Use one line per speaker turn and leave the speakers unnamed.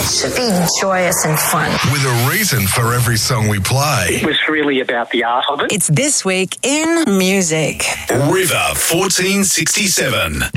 should be joyous and fun.
With a reason for every song we play.
It was really about the art of it.
It's This Week in Music.
River 1467.